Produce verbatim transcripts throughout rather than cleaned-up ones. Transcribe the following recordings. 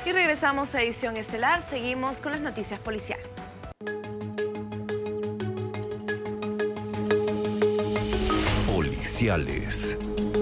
Y regresamos a Edición Estelar. Seguimos con las noticias policiales. Policiales.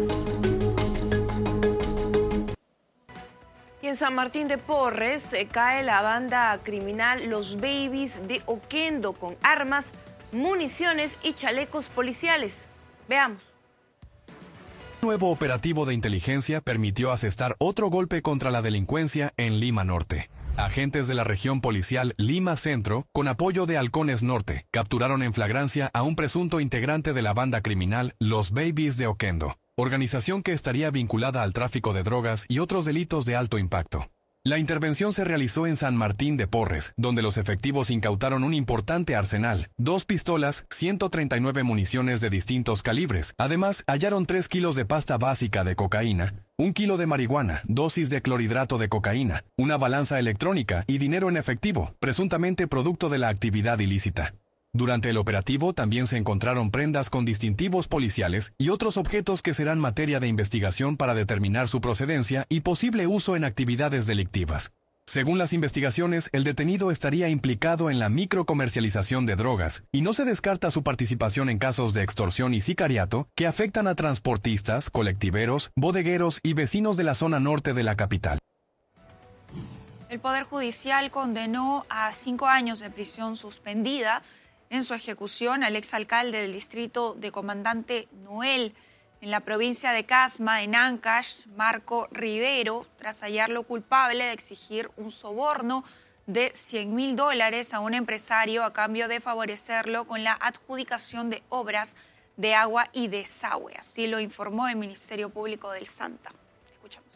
Y en San Martín de Porres eh, cae la banda criminal Los Babies de Oquendo con armas, municiones y chalecos policiales. Veamos. Un nuevo operativo de inteligencia permitió asestar otro golpe contra la delincuencia en Lima Norte. Agentes de la región policial Lima Centro, con apoyo de Halcones Norte, capturaron en flagrancia a un presunto integrante de la banda criminal Los Babies de Oquendo, organización que estaría vinculada al tráfico de drogas y otros delitos de alto impacto. La intervención se realizó en San Martín de Porres, donde los efectivos incautaron un importante arsenal, dos pistolas, ciento treinta y nueve municiones de distintos calibres. Además, hallaron tres kilos de pasta básica de cocaína, un kilo de marihuana, dosis de clorhidrato de cocaína, una balanza electrónica y dinero en efectivo, presuntamente producto de la actividad ilícita. Durante el operativo también se encontraron prendas con distintivos policiales y otros objetos que serán materia de investigación para determinar su procedencia y posible uso en actividades delictivas. Según las investigaciones, el detenido estaría implicado en la microcomercialización de drogas y no se descarta su participación en casos de extorsión y sicariato que afectan a transportistas, colectiveros, bodegueros y vecinos de la zona norte de la capital. El Poder Judicial condenó a cinco años de prisión suspendida en su ejecución al exalcalde del distrito de Comandante Noel en la provincia de Casma, en Ancash, Marco Rivero, tras hallarlo culpable de exigir un soborno de cien mil dólares a un empresario a cambio de favorecerlo con la adjudicación de obras de agua y desagüe. Así lo informó el Ministerio Público del Santa. Escuchamos.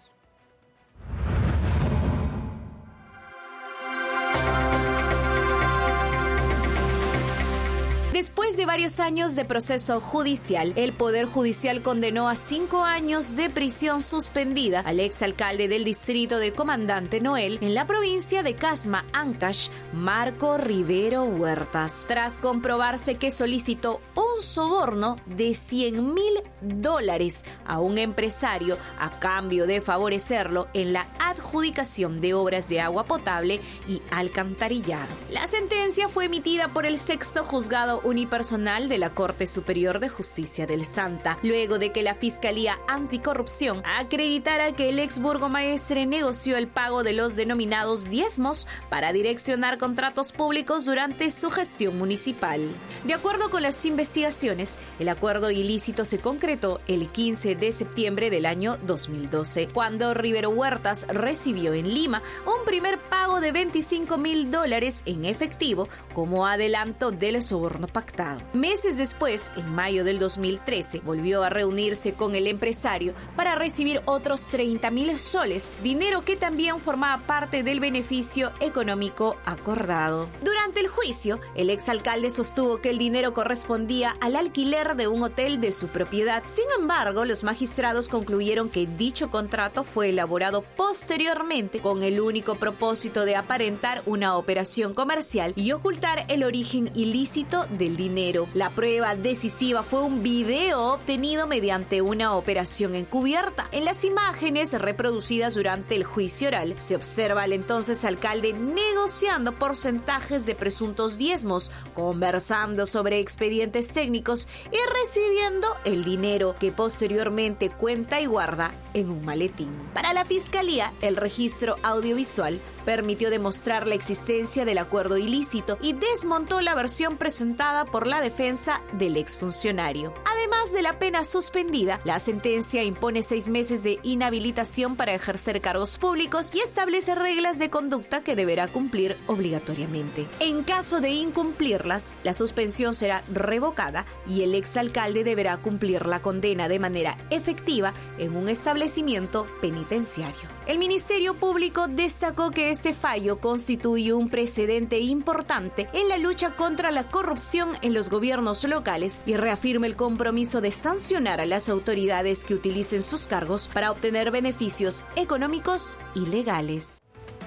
Después de varios años de proceso judicial, el Poder Judicial condenó a cinco años de prisión suspendida al exalcalde del distrito de Comandante Noel en la provincia de Casma, Ancash, Marco Rivero Huertas, tras comprobarse que solicitó un soborno de cien mil dólares a un empresario a cambio de favorecerlo en la adjudicación de obras de agua potable y alcantarillado. La sentencia fue emitida por el sexto juzgado unipersonal de la Corte Superior de Justicia del Santa, luego de que la Fiscalía Anticorrupción acreditara que el ex burgomaestre negoció el pago de los denominados diezmos para direccionar contratos públicos durante su gestión municipal. De acuerdo con las investigaciones, el acuerdo ilícito se concretó el quince de septiembre del año dos mil doce, cuando Rivero Huertas recibió en Lima un primer pago de veinticinco mil dólares en efectivo como adelanto del soborno pactado. Meses después, en mayo del dos mil trece, volvió a reunirse con el empresario para recibir otros treinta mil soles, dinero que también formaba parte del beneficio económico acordado. Durante el juicio, el exalcalde sostuvo que el dinero correspondía al alquiler de un hotel de su propiedad. Sin embargo, los magistrados concluyeron que dicho contrato fue elaborado posteriormente con el único propósito de aparentar una operación comercial y ocultar el origen ilícito del dinero. La prueba decisiva fue un video obtenido mediante una operación encubierta. En las imágenes reproducidas durante el juicio oral, se observa al entonces alcalde negociando porcentajes de presuntos diezmos, conversando sobre expedientes técnicos y recibiendo el dinero que posteriormente cuenta y guarda en un maletín. Para la Fiscalía, el registro audiovisual permitió demostrar la existencia del acuerdo ilícito y desmontó la versión presentada por la defensa del exfuncionario. Además de la pena suspendida, la sentencia impone seis meses de inhabilitación para ejercer cargos públicos y establece reglas de conducta que deberá cumplir obligatoriamente. En caso de incumplirlas, la suspensión será revocada y el exalcalde deberá cumplir la condena de manera efectiva en un establecimiento penitenciario. El Ministerio Público destacó que este fallo constituye un precedente importante en la lucha contra la corrupción en los gobiernos locales y reafirma el compromiso de sancionar a las autoridades que utilicen sus cargos para obtener beneficios económicos y legales.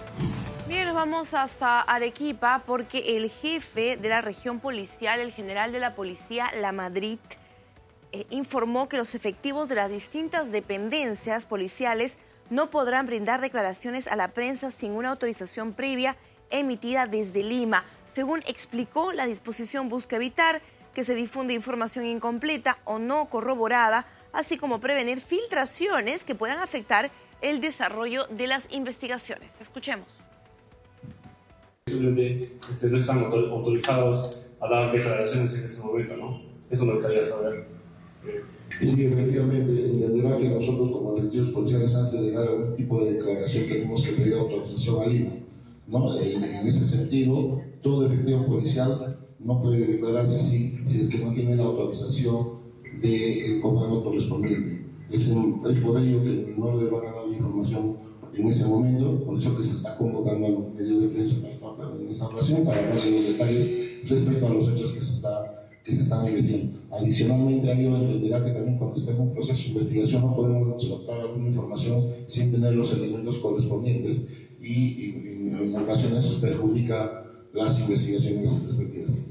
Bien, nos vamos hasta Arequipa porque el jefe de la región policial, el general de la policía La Madrid, eh, informó que los efectivos de las distintas dependencias policiales no podrán brindar declaraciones a la prensa sin una autorización previa emitida desde Lima. Según explicó, la disposición busca evitar que se difunda información incompleta o no corroborada, así como prevenir filtraciones que puedan afectar el desarrollo de las investigaciones. Escuchemos. Simplemente este, no están autor autorizados a dar declaraciones en ese momento, ¿no? Eso me gustaría saber. Sí, efectivamente, entenderá que nosotros como efectivos policiales antes de dar algún tipo de declaración tenemos que pedir autorización a Lima, ¿no? En, en ese sentido, todo efectivo policial no puede declararse si, si es que no tiene la autorización del comando correspondiente. Es, en, es por ello que no le van a dar la información en ese momento, por eso que se está convocando a los medios de prensa en esta ocasión para darle los detalles respecto a los hechos que se, está, que se están investigando. Adicionalmente, a ello entenderá que también cuando esté en un proceso de investigación no podemos soltar alguna información sin tener los elementos correspondientes y, y en, en ocasiones perjudica las investigaciones respectivas.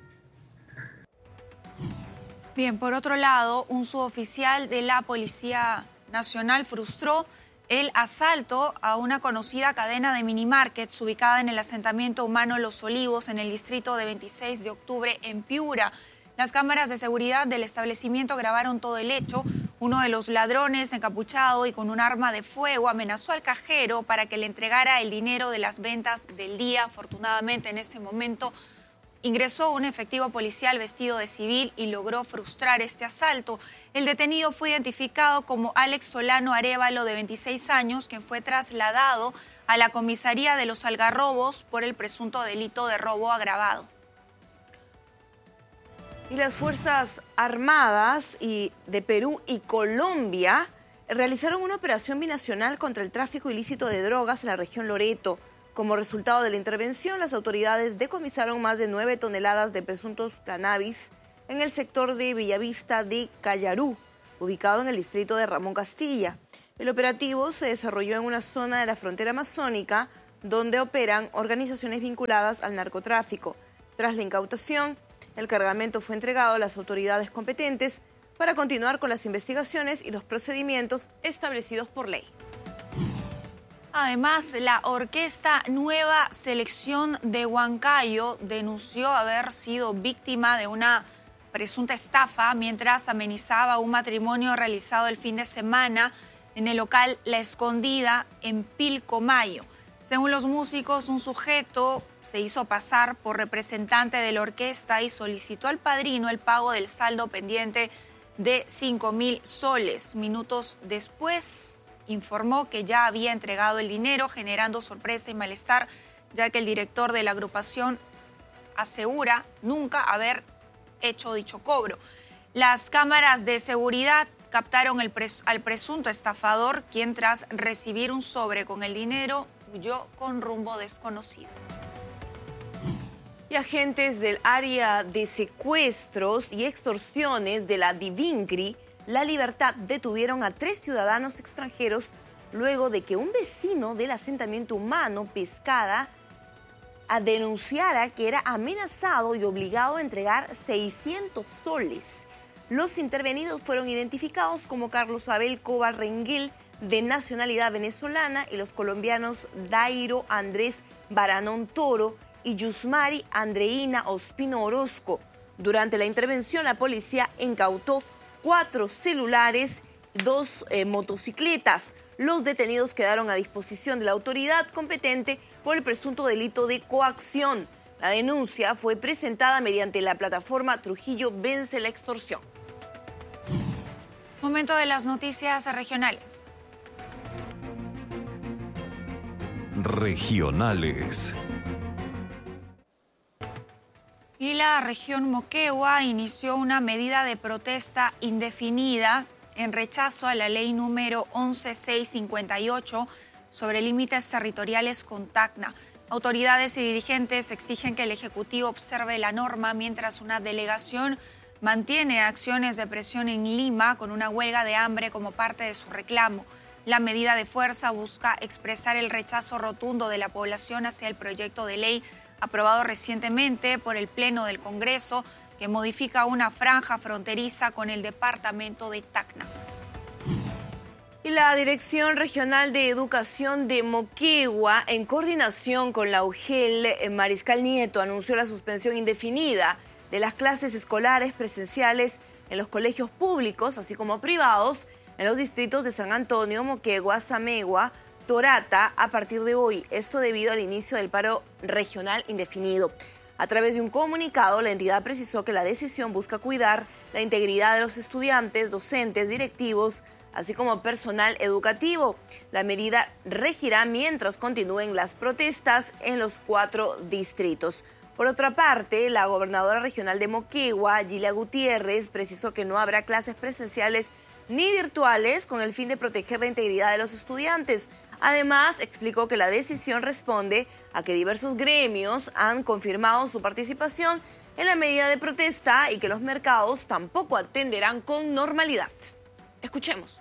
Bien, por otro lado, un suboficial de la Policía Nacional frustró el asalto a una conocida cadena de minimarkets ubicada en el asentamiento humano Los Olivos, en el distrito de veintiséis de octubre, en Piura. Las cámaras de seguridad del establecimiento grabaron todo el hecho. Uno de los ladrones, encapuchado y con un arma de fuego, amenazó al cajero para que le entregara el dinero de las ventas del día. Afortunadamente, en ese momento ingresó un efectivo policial vestido de civil y logró frustrar este asalto. El detenido fue identificado como Alex Solano Arévalo, de veintiséis años, quien fue trasladado a la comisaría de Los Algarrobos por el presunto delito de robo agravado. Y las Fuerzas Armadas y de Perú y Colombia realizaron una operación binacional contra el tráfico ilícito de drogas en la región Loreto. Como resultado de la intervención, las autoridades decomisaron más de nueve toneladas de presuntos cannabis en el sector de Bellavista de Callarú, ubicado en el distrito de Ramón Castilla. El operativo se desarrolló en una zona de la frontera amazónica donde operan organizaciones vinculadas al narcotráfico. Tras la incautación, el cargamento fue entregado a las autoridades competentes para continuar con las investigaciones y los procedimientos establecidos por ley. Además, la orquesta Nueva Selección de Huancayo denunció haber sido víctima de una presunta estafa mientras amenizaba un matrimonio realizado el fin de semana en el local La Escondida en Pilcomayo. Según los músicos, un sujeto se hizo pasar por representante de la orquesta y solicitó al padrino el pago del saldo pendiente de cinco mil soles. Minutos después informó que ya había entregado el dinero, generando sorpresa y malestar, ya que el director de la agrupación asegura nunca haber hecho dicho cobro. Las cámaras de seguridad captaron el pres- al presunto estafador, quien tras recibir un sobre con el dinero huyó con rumbo desconocido. Y agentes del área de secuestros y extorsiones de la Divincri La Libertad detuvieron a tres ciudadanos extranjeros luego de que un vecino del asentamiento humano Pescada denunciara que era amenazado y obligado a entregar seiscientos soles. Los intervenidos fueron identificados como Carlos Abel Cobar Renguel, de nacionalidad venezolana, y los colombianos Dairo Andrés Baranón Toro y Yusmari Andreina Ospino Orozco. Durante la intervención, la policía incautó cuatro celulares, dos eh, motocicletas. Los detenidos quedaron a disposición de la autoridad competente por el presunto delito de coacción. La denuncia fue presentada mediante la plataforma Trujillo Vence la Extorsión. Momento de las noticias regionales. Regionales. Y la región Moquegua inició una medida de protesta indefinida en rechazo a la ley número once mil seiscientos cincuenta y ocho sobre límites territoriales con Tacna. Autoridades y dirigentes exigen que el Ejecutivo observe la norma mientras una delegación mantiene acciones de presión en Lima con una huelga de hambre como parte de su reclamo. La medida de fuerza busca expresar el rechazo rotundo de la población hacia el proyecto de ley aprobado recientemente por el Pleno del Congreso, que modifica una franja fronteriza con el departamento de Tacna. Y la Dirección Regional de Educación de Moquegua, en coordinación con la U G E L Mariscal Nieto, anunció la suspensión indefinida de las clases escolares presenciales en los colegios públicos, así como privados, en los distritos de San Antonio, Moquegua, Samegua, Torata, a partir de hoy. Esto debido al inicio del paro regional indefinido. A través de un comunicado, la entidad precisó que la decisión busca cuidar la integridad de los estudiantes, docentes, directivos, así como personal educativo. La medida regirá mientras continúen las protestas en los cuatro distritos. Por otra parte, la gobernadora regional de Moquegua, Gilia Gutiérrez, precisó que no habrá clases presenciales ni virtuales con el fin de proteger la integridad de los estudiantes. Además, explicó que la decisión responde a que diversos gremios han confirmado su participación en la medida de protesta y que los mercados tampoco atenderán con normalidad. Escuchemos.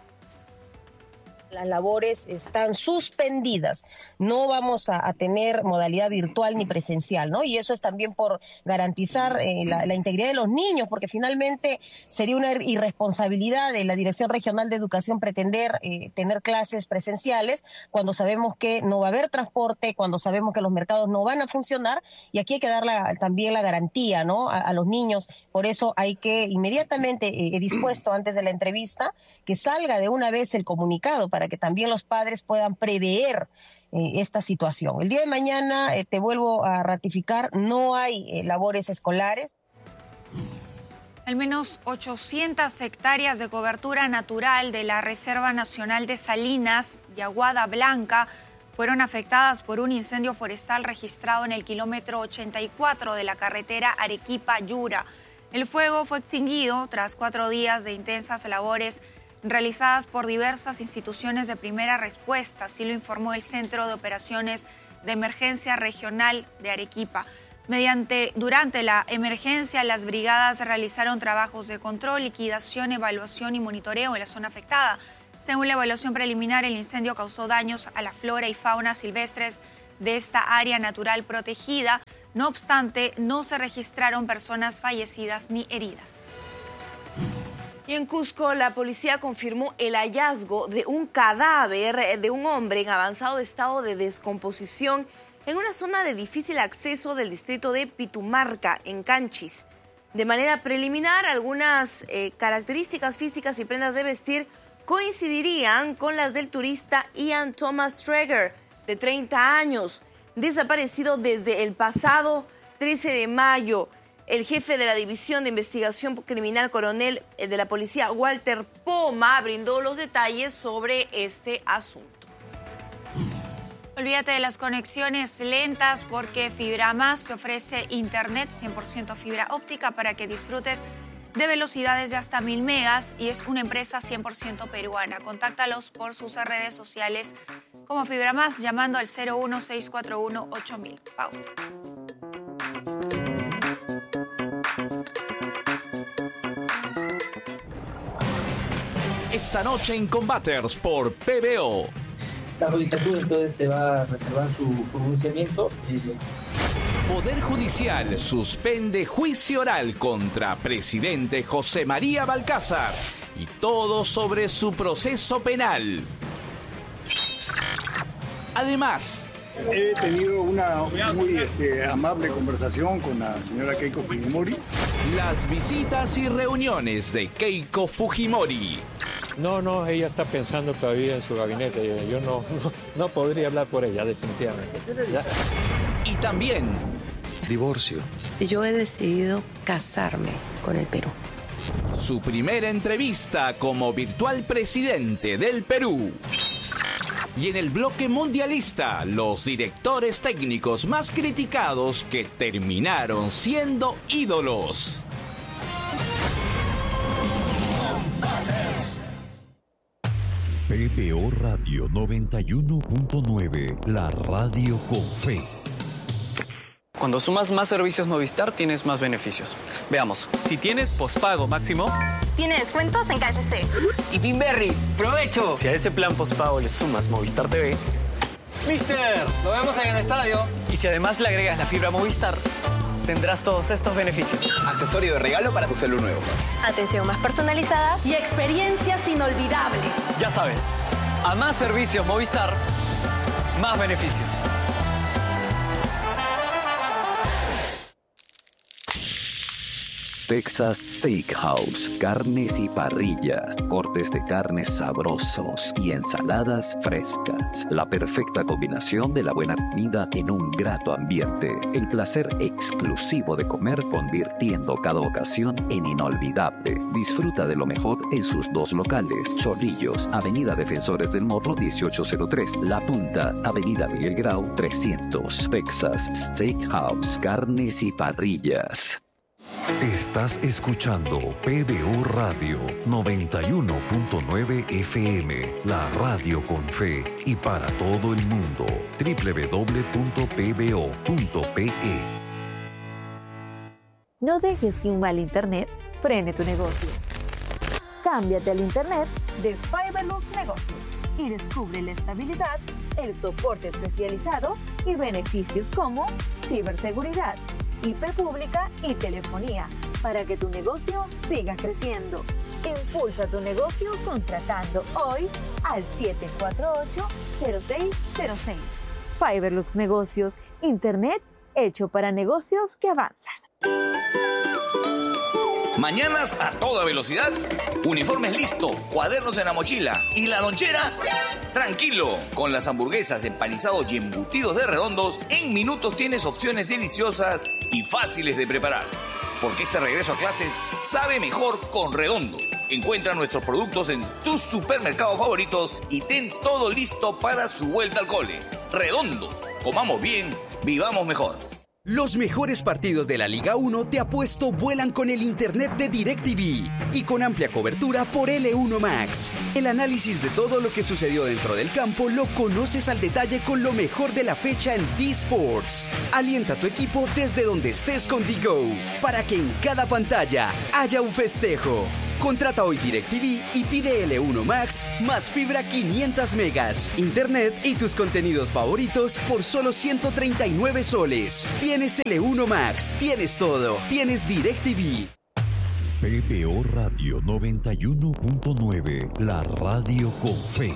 Las labores están suspendidas, no vamos a, a tener modalidad virtual ni presencial, ¿no? Y eso es también por garantizar eh, la, la integridad de los niños, porque finalmente sería una irresponsabilidad de la Dirección Regional de Educación pretender eh, tener clases presenciales cuando sabemos que no va a haber transporte, cuando sabemos que los mercados no van a funcionar, y aquí hay que dar la, también la garantía, ¿no? a, a los niños. Por eso hay que inmediatamente, eh, he dispuesto antes de la entrevista, que salga de una vez el comunicado para que también los padres puedan prever eh, esta situación. El día de mañana, eh, te vuelvo a ratificar, no hay eh, labores escolares. Al menos ochocientas hectáreas de cobertura natural de la Reserva Nacional de Salinas y Aguada Blanca fueron afectadas por un incendio forestal registrado en el kilómetro ochenta y cuatro de la carretera Arequipa-Yura. El fuego fue extinguido tras cuatro días de intensas labores realizadas por diversas instituciones de primera respuesta, así lo informó el Centro de Operaciones de Emergencia Regional de Arequipa. Mediante, durante la emergencia, las brigadas realizaron trabajos de control, liquidación, evaluación y monitoreo en la zona afectada. Según la evaluación preliminar, el incendio causó daños a la flora y fauna silvestres de esta área natural protegida. No obstante, no se registraron personas fallecidas ni heridas. Y en Cusco, la policía confirmó el hallazgo de un cadáver de un hombre en avanzado estado de descomposición en una zona de difícil acceso del distrito de Pitumarca, en Canchis. De manera preliminar, algunas eh, características físicas y prendas de vestir coincidirían con las del turista Ian Thomas Traeger, de treinta años, desaparecido desde el pasado trece de mayo. El jefe de la División de Investigación Criminal, coronel de la policía, Walter Poma, brindó los detalles sobre este asunto. Olvídate de las conexiones lentas porque FibraMás te ofrece internet cien por ciento fibra óptica para que disfrutes de velocidades de hasta mil megas y es una empresa cien por ciento peruana. Contáctalos por sus redes sociales como FibraMás llamando al cero uno seis cuatro uno ocho mil. Pausa. Esta noche en Combaters por P B O. La judicatura entonces se va a reservar su pronunciamiento. Eh... Poder Judicial suspende juicio oral contra presidente José María Balcázar y todo sobre su proceso penal. Además, he tenido una muy este, amable conversación con la señora Keiko Fujimori. Las visitas y reuniones de Keiko Fujimori. No, no, ella está pensando todavía en su gabinete. Yo no, no, no podría hablar por ella, definitivamente. ¿Ya? Y también... divorcio. Yo he decidido casarme con el Perú. Su primera entrevista como virtual presidente del Perú. Y en el bloque mundialista, los directores técnicos más criticados que terminaron siendo ídolos. P B O Radio noventa y uno punto nueve, la radio con fe. Cuando sumas más servicios Movistar, tienes más beneficios. Veamos. Si tienes pospago máximo... tiene descuentos en K F C. Y Pinberry, ¡provecho! Si a ese plan pospago le sumas Movistar T V... ¡Mister! ¡Lo vemos en el estadio! Y si además le agregas la fibra Movistar, tendrás todos estos beneficios. Accesorio de regalo para tu celu nuevo. Atención más personalizada y experiencias inolvidables. Ya sabes, A más servicios Movistar, más beneficios. Texas Steakhouse, carnes y parrillas, cortes de carnes sabrosos y ensaladas frescas. La perfecta combinación de la buena comida en un grato ambiente. El placer exclusivo de comer convirtiendo cada ocasión en inolvidable. Disfruta de lo mejor en sus dos locales. Chorrillos, Avenida Defensores del Morro dieciocho cero tres. La Punta, Avenida Miguel Grau trescientos. Texas Steakhouse, carnes y parrillas. Estás escuchando P B O Radio noventa y uno punto nueve F M, la radio con fe y para todo el mundo. doble u doble u doble u punto p b o punto p e. No dejes que un mal internet frene tu negocio. Cámbiate al internet de Fiberlux Negocios y descubre la estabilidad, el soporte especializado y beneficios como ciberseguridad, I P pública y telefonía para que tu negocio siga creciendo. Impulsa tu negocio contratando hoy al siete cuatro ocho, cero seis cero seis. Fiberlux Negocios, internet hecho para negocios que avanzan. Mañanas a toda velocidad, uniformes listo, cuadernos en la mochila y la lonchera. Tranquilo, con las hamburguesas, empanizados y embutidos de Redondos, en minutos tienes opciones deliciosas y fáciles de preparar. Porque este regreso a clases sabe mejor con Redondos. Encuentra nuestros productos en tus supermercados favoritos y ten todo listo para su vuelta al cole. Redondos, comamos bien, vivamos mejor. Los mejores partidos de la Liga uno te apuesto vuelan con el internet de DirecTV y con amplia cobertura por L uno Max. El análisis de todo lo que sucedió dentro del campo lo conoces al detalle con lo mejor de la fecha en D-Sports. Alienta a tu equipo desde donde estés con DiGo para que en cada pantalla haya un festejo. Contrata hoy DirecTV y pide L uno Max más fibra quinientos megas, internet y tus contenidos favoritos por solo ciento treinta y nueve soles. Tienes L uno Max, tienes todo, tienes DirecTV. P B O Radio noventa y uno punto nueve, la radio con fe.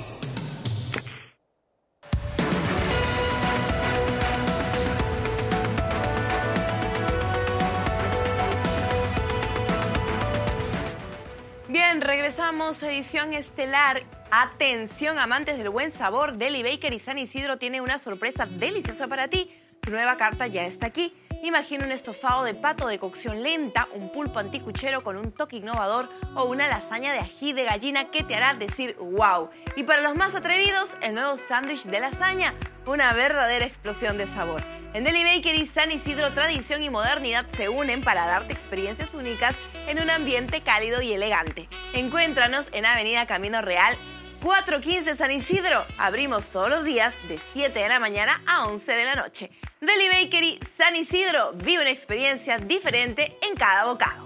Bien, regresamos, edición estelar. Atención, amantes del buen sabor, Deli Bakery San Isidro tiene una sorpresa deliciosa para ti. Su nueva carta ya está aquí. Imagina un estofado de pato de cocción lenta, un pulpo anticuchero con un toque innovador o una lasaña de ají de gallina que te hará decir wow. Y para los más atrevidos, el nuevo sándwich de lasaña, una verdadera explosión de sabor. En Deli Bakery San Isidro, tradición y modernidad se unen para darte experiencias únicas en un ambiente cálido y elegante. Encuéntranos en Avenida Camino Real cuatrocientos quince San Isidro. Abrimos todos los días de siete de la mañana a once de la noche. Deli Bakery San Isidro, vive una experiencia diferente en cada bocado.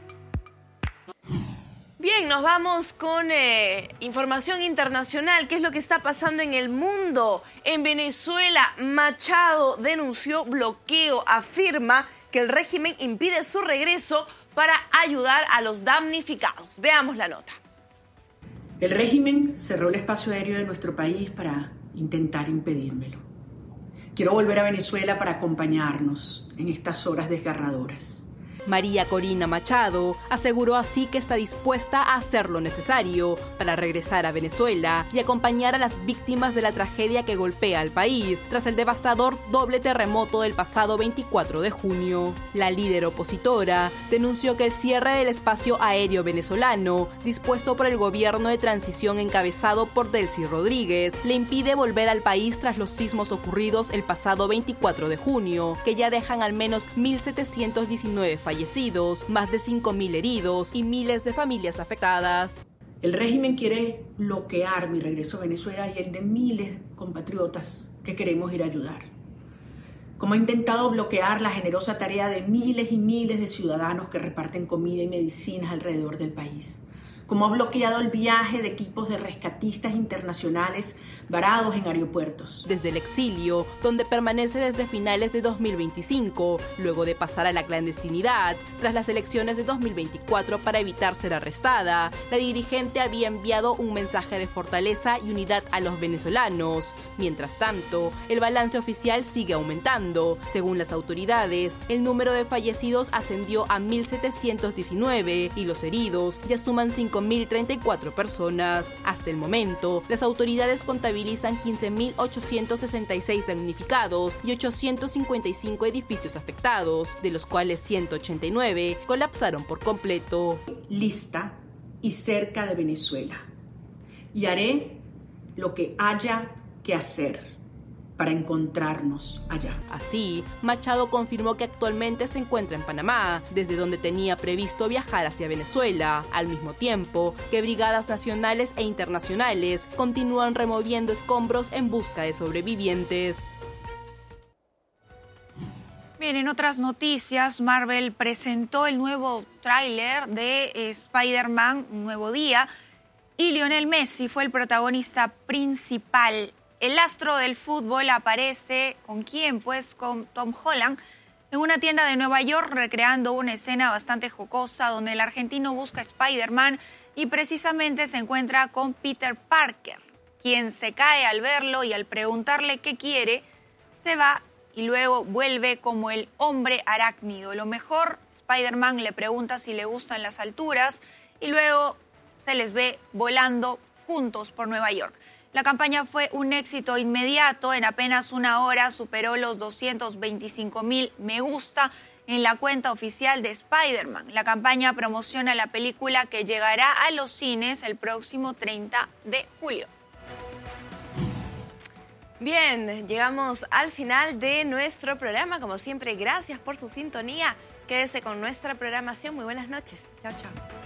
Bien, nos vamos con eh, información internacional. ¿Qué es lo que está pasando en el mundo? En Venezuela, Machado denunció bloqueo. Afirma que el régimen impide su regreso para ayudar a los damnificados. Veamos la nota. El régimen cerró el espacio aéreo de nuestro país para intentar impedírmelo. Quiero volver a Venezuela para acompañarnos en estas horas desgarradoras. María Corina Machado aseguró así que está dispuesta a hacer lo necesario para regresar a Venezuela y acompañar a las víctimas de la tragedia que golpea al país tras el devastador doble terremoto del pasado veinticuatro de junio. La líder opositora denunció que el cierre del espacio aéreo venezolano, dispuesto por el gobierno de transición encabezado por Delcy Rodríguez, le impide volver al país tras los sismos ocurridos el pasado veinticuatro de junio, que ya dejan al menos mil setecientos diecinueve fallecidos, más de cinco mil heridos y miles de familias afectadas. El régimen quiere bloquear mi regreso a Venezuela y el de miles de compatriotas que queremos ir a ayudar. Como ha intentado bloquear la generosa tarea de miles y miles de ciudadanos que reparten comida y medicinas alrededor del país. como ha bloqueado el viaje de equipos de rescatistas internacionales varados en aeropuertos. Desde el exilio, donde permanece desde finales de dos mil veinticinco, luego de pasar a la clandestinidad, tras las elecciones de dos mil veinticuatro para evitar ser arrestada, la dirigente había enviado un mensaje de fortaleza y unidad a los venezolanos. Mientras tanto, el balance oficial sigue aumentando. Según las autoridades, el número de fallecidos ascendió a mil setecientos diecinueve y los heridos ya suman cinco mil treinta y cuatro personas. Hasta el momento, las autoridades contabilizan quince mil ochocientos sesenta y seis damnificados y ochocientos cincuenta y cinco edificios afectados, de los cuales ciento ochenta y nueve colapsaron por completo. Lista y cerca de Venezuela. Y haré lo que haya que hacer para encontrarnos allá. Así, Machado confirmó que actualmente se encuentra en Panamá, desde donde tenía previsto viajar hacia Venezuela, al mismo tiempo que brigadas nacionales e internacionales continúan removiendo escombros en busca de sobrevivientes. Bien, en otras noticias, Marvel presentó el nuevo tráiler de eh, Spider-Man, Un Nuevo Día, y Lionel Messi fue el protagonista principal. El astro del fútbol aparece, ¿con quién? Pues con Tom Holland, en una tienda de Nueva York, recreando una escena bastante jocosa donde el argentino busca a Spider-Man y precisamente se encuentra con Peter Parker, quien se cae al verlo y al preguntarle qué quiere, se va y luego vuelve como el hombre arácnido. Lo mejor, Spider-Man le pregunta si le gustan las alturas y luego se les ve volando juntos por Nueva York. La campaña fue un éxito inmediato. En apenas una hora superó los doscientos veinticinco mil me gusta en la cuenta oficial de Spider-Man. La campaña promociona la película que llegará a los cines el próximo treinta de julio. Bien, llegamos al final de nuestro programa. Como siempre, gracias por su sintonía. Quédese con nuestra programación. Muy buenas noches. Chao, chao.